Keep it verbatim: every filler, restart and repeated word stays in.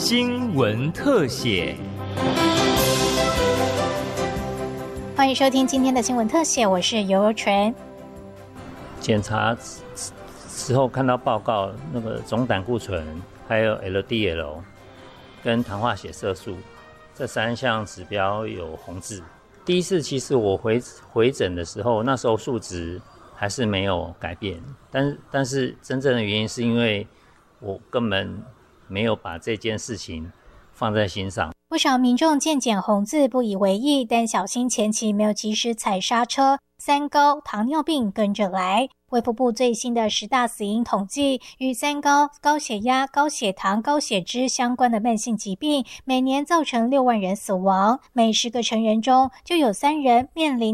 新闻特写。 欢迎收听今天的新闻特写，我是尤尤纯。 检查之后看到报告，那个总胆固醇、还有 L D L 跟糖化血色素这三项指标有红字。第一次其实我回回诊的时候，那时候数值还是没有改变，但但是真正的原因是因为我根本没有把这件事情放在心上。 不少民众见检红字不以为意，但小心前期没有及时踩刹车，三高、糖尿病跟着来。卫福部最新的十大死因统计，与三高、高血压、高血糖、高血脂相关的慢性疾病，每年造成六万人死亡，每十个成人中就有三人面临